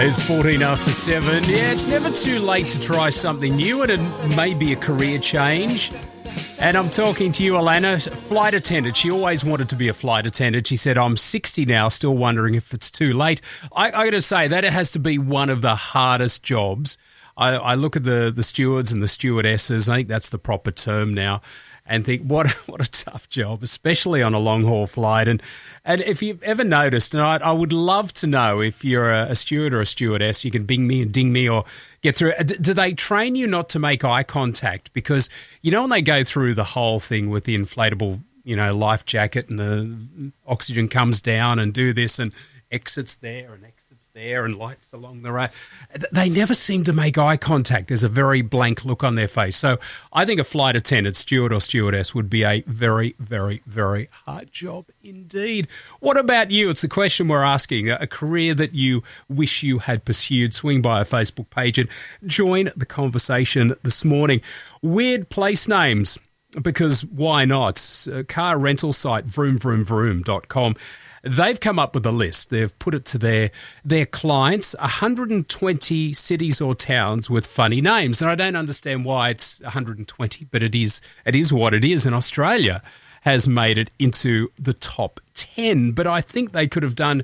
It's 14 after 7. Yeah, it's never too late to try something new and it may be a career change. And I'm talking to you, Alana, flight attendant. She always wanted to be a flight attendant. She said, I'm 60 now, still wondering if it's too late. I got to say, that has to be one of the hardest jobs. I look at the stewards and the stewardesses, I think that's the proper term now, and think, what a tough job, especially on a long-haul flight. And if you've ever noticed, and I would love to know if you're a steward or a stewardess, you can bing me and ding me or get through. Do they train you not to make eye contact? Because, you know, when they go through the whole thing with the inflatable, life jacket and the oxygen comes down and do this and exits there and there and lights along the road. They never seem to make eye contact. There's a very blank look on their face. So I think a flight attendant, steward or stewardess, would be a very, very, very hard job indeed. What about you? It's the question we're asking. A career that you wish you had pursued. Swing by our Facebook page and join the conversation this morning. Weird place names, because why not? Car rental site vroomvroomvroom.com. They've come up with a list. They've put it to their clients, 120 cities or towns with funny names. And I don't understand why it's 120, but it is what it is. And Australia has made it into the top 10. But I think they could have done,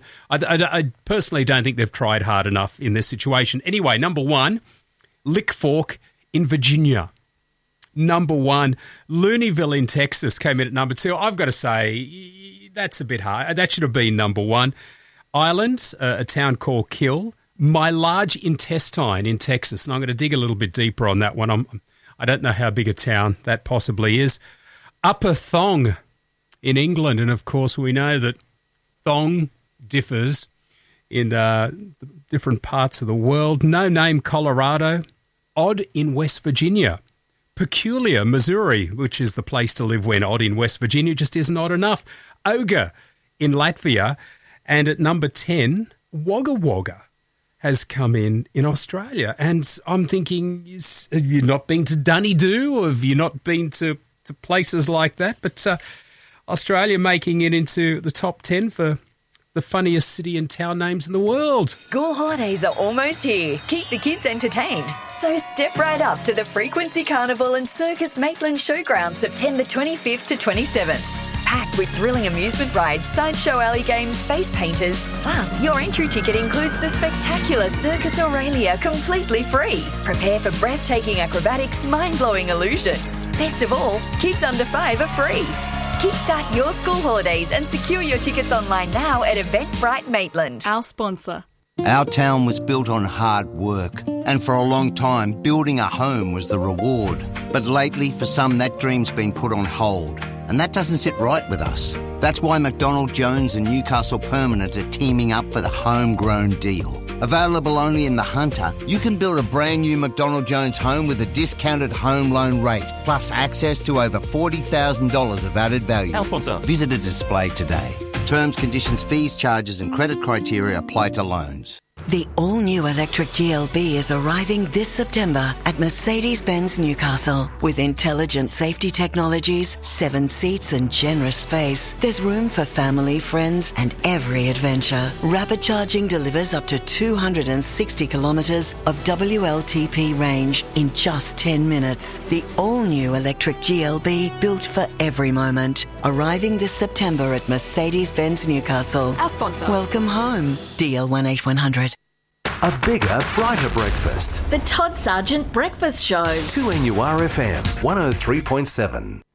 I personally don't think they've tried hard enough in this situation. Anyway, number 1, Lick Fork in Virginia. Number 1, Looneyville in Texas came in at number 2. I've got to say, that's a bit hard. That should have been number 1. Ireland, a town called Kill. My Large Intestine in Texas. And I'm going to dig a little bit deeper on that one. I don't know how big a town that possibly is. Upper Thong in England. And, of course, we know that thong differs in different parts of the world. No Name, Colorado. Odd in West Virginia. Peculiar, Missouri, which is the place to live when odd in West Virginia just isn't odd enough. Ogre in Latvia. And at number 10, Wagga Wagga has come in Australia. And I'm thinking, have you not been to Dunedoo, or have you not been to places like that? But Australia making it into the top 10 for the funniest city and town names in the world. School holidays are almost here. Keep the kids entertained. So step right up to the Frequency Carnival and Circus Maitland Showground September 25th to 27th. Packed with thrilling amusement rides, sideshow alley games, face painters. Plus, your entry ticket includes the spectacular Circus Aurelia completely free. Prepare for breathtaking acrobatics, mind-blowing illusions. Best of all, kids under 5 are free. Kickstart your school holidays and secure your tickets online now at Eventbrite Maitland. Our sponsor. Our town was built on hard work, and for a long time, building a home was the reward. But lately, for some, that dream's been put on hold, and that doesn't sit right with us. That's why McDonald Jones and Newcastle Permanent are teaming up for the homegrown deal. Available only in the Hunter, you can build a brand new McDonald Jones home with a discounted home loan rate, plus access to over $40,000 of added value. Our sponsor. Visit a display today. Terms, conditions, fees, charges and credit criteria apply to loans. The all-new electric GLB is arriving this September at Mercedes-Benz Newcastle. With intelligent safety technologies, 7 seats and generous space, there's room for family, friends and every adventure. Rapid charging delivers up to 260 kilometres of WLTP range in just 10 minutes. The all-new electric GLB, built for every moment. Arriving this September at Mercedes-Benz Newcastle. Our sponsor. Welcome home. DL 18100. A bigger, brighter breakfast. The Todd Sargent Breakfast Show. 2NURFM 103.7.